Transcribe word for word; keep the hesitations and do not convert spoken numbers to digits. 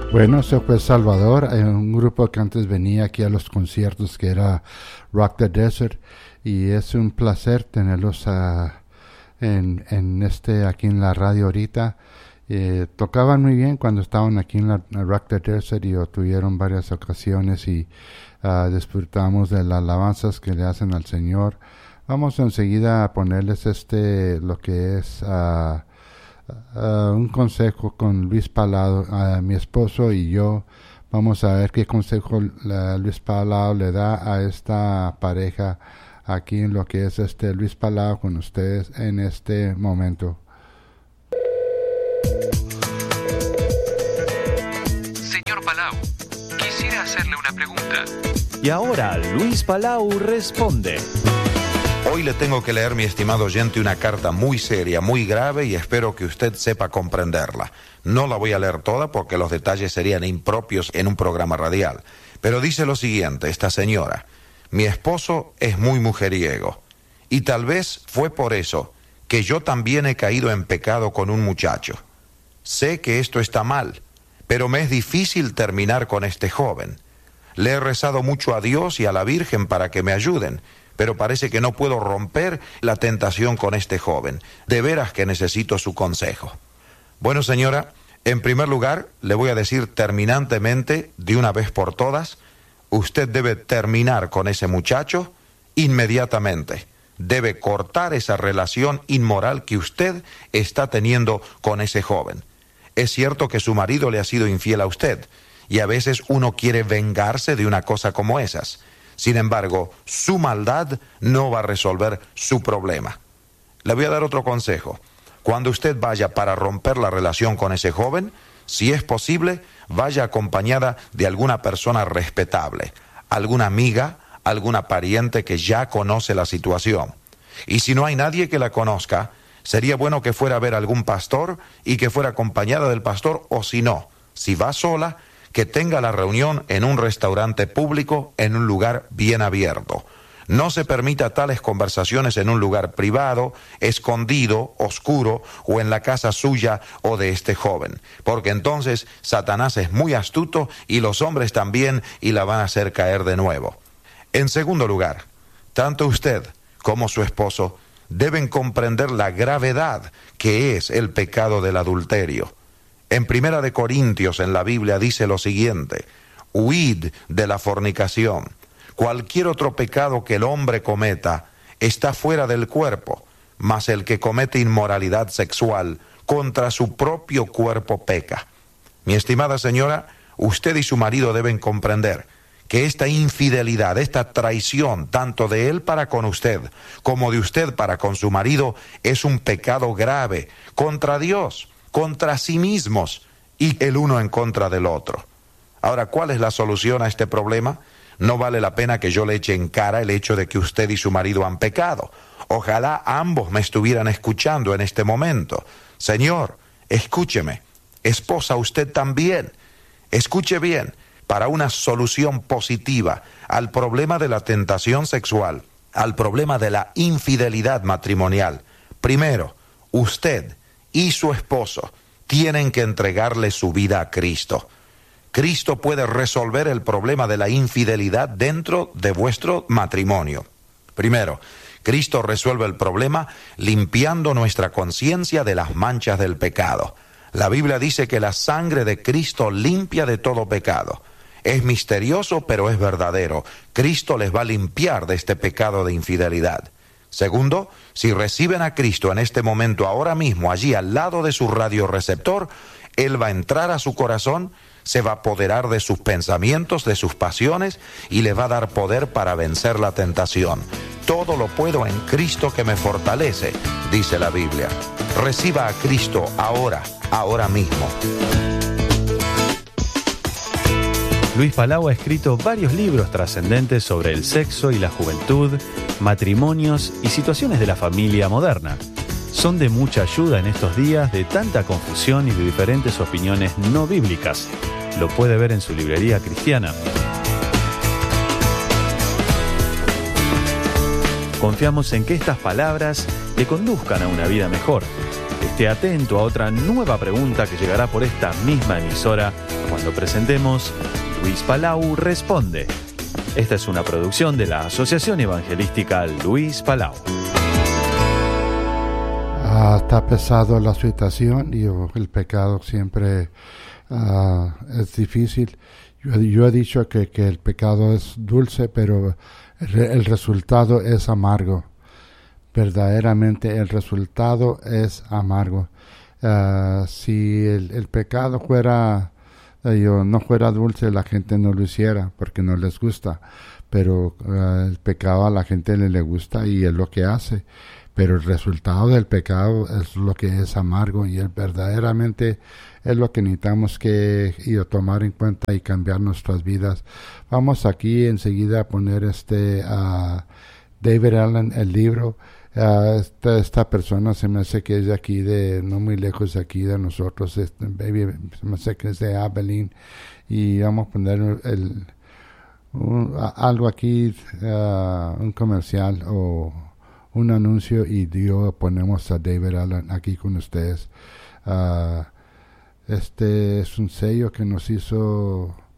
Bueno, eso fue Salvador, un grupo que antes venía aquí a los conciertos que era Rock the Desert, y es un placer tenerlos uh, en, en este aquí en la radio ahorita. Eh, tocaban muy bien cuando estaban aquí en la, la Rock the Desert y tuvieron varias ocasiones y uh, disfrutamos de las alabanzas que le hacen al Señor. Vamos enseguida a ponerles este lo que es uh, Uh, un consejo con Luis Palau, uh, mi esposo y yo. Vamos a ver qué consejo uh, Luis Palau le da a esta pareja aquí en lo que es este Luis Palau con ustedes en este momento. Señor Palau, quisiera hacerle una pregunta. Y ahora Luis Palau responde. Hoy le tengo que leer, mi estimado oyente, una carta muy seria, muy grave, y espero que usted sepa comprenderla. No la voy a leer toda porque los detalles serían impropios en un programa radial. Pero dice lo siguiente, esta señora: mi esposo es muy mujeriego, y tal vez fue por eso que yo también he caído en pecado con un muchacho. Sé que esto está mal, pero me es difícil terminar con este joven. Le he rezado mucho a Dios y a la Virgen para que me ayuden, pero parece que no puedo romper la tentación con este joven. De veras que necesito su consejo. Bueno, señora, en primer lugar, le voy a decir terminantemente, de una vez por todas, usted debe terminar con ese muchacho inmediatamente. Debe cortar esa relación inmoral que usted está teniendo con ese joven. Es cierto que su marido le ha sido infiel a usted, y a veces uno quiere vengarse de una cosa como esas. Sin embargo, su maldad no va a resolver su problema. Le voy a dar otro consejo. Cuando usted vaya para romper la relación con ese joven, si es posible, vaya acompañada de alguna persona respetable, alguna amiga, alguna pariente que ya conoce la situación. Y si no hay nadie que la conozca, sería bueno que fuera a ver algún pastor y que fuera acompañada del pastor, o si no, si va sola, que tenga la reunión en un restaurante público, en un lugar bien abierto. No se permita tales conversaciones en un lugar privado, escondido, oscuro, o en la casa suya o de este joven, porque entonces Satanás es muy astuto y los hombres también, y la van a hacer caer de nuevo. En segundo lugar, tanto usted como su esposo deben comprender la gravedad que es el pecado del adulterio. En Primera de Corintios, en la Biblia, dice lo siguiente: huid de la fornicación. Cualquier otro pecado que el hombre cometa está fuera del cuerpo, mas el que comete inmoralidad sexual contra su propio cuerpo peca. Mi estimada señora, usted y su marido deben comprender que esta infidelidad, esta traición, tanto de él para con usted, como de usted para con su marido, es un pecado grave contra Dios, contra sí mismos, y el uno en contra del otro. Ahora, ¿cuál es la solución a este problema? No vale la pena que yo le eche en cara el hecho de que usted y su marido han pecado. Ojalá ambos me estuvieran escuchando en este momento. Señor, escúcheme. Esposa, usted también. Escuche bien. Para una solución positiva al problema de la tentación sexual, al problema de la infidelidad matrimonial, primero, usted y su esposo tienen que entregarle su vida a Cristo. Cristo puede resolver el problema de la infidelidad dentro de vuestro matrimonio. Primero, Cristo resuelve el problema limpiando nuestra conciencia de las manchas del pecado. La Biblia dice que la sangre de Cristo limpia de todo pecado. Es misterioso, pero es verdadero. Cristo les va a limpiar de este pecado de infidelidad. Segundo, si reciben a Cristo en este momento, ahora mismo, allí al lado de su radioreceptor, Él va a entrar a su corazón, se va a apoderar de sus pensamientos, de sus pasiones, y le va a dar poder para vencer la tentación. Todo lo puedo en Cristo que me fortalece, dice la Biblia. Reciba a Cristo ahora, ahora mismo. Luis Palau ha escrito varios libros trascendentes sobre el sexo y la juventud, matrimonios y situaciones de la familia moderna. Son de mucha ayuda en estos días de tanta confusión y de diferentes opiniones no bíblicas. Lo puede ver en su librería cristiana. Confiamos en que estas palabras le conduzcan a una vida mejor. Esté atento a otra nueva pregunta que llegará por esta misma emisora cuando presentemos Luis Palau Responde. Esta es una producción de la Asociación Evangelística Luis Palau. Uh, está pesado la situación y uh, el pecado siempre uh, es difícil. Yo, yo he dicho que, que el pecado es dulce, pero el, el resultado es amargo. Verdaderamente el resultado es amargo. Uh, si el, el pecado fuera, uh, yo, no fuera dulce, la gente no lo hiciera porque no les gusta. Pero uh, el pecado a la gente le, le gusta y es lo que hace. Pero el resultado del pecado es lo que es amargo y es verdaderamente es lo que necesitamos que y tomar en cuenta y cambiar nuestras vidas. Vamos aquí enseguida a poner este uh, David Allen, el libro. Uh, esta, esta persona se me hace que es de aquí, de no muy lejos de aquí de nosotros. Este, baby, se me hace que es de Abilene. Y vamos a poner el, un, a, algo aquí, uh, un comercial o un anuncio y yo ponemos a David Allen aquí con ustedes. Uh, este es un sello que nos hizo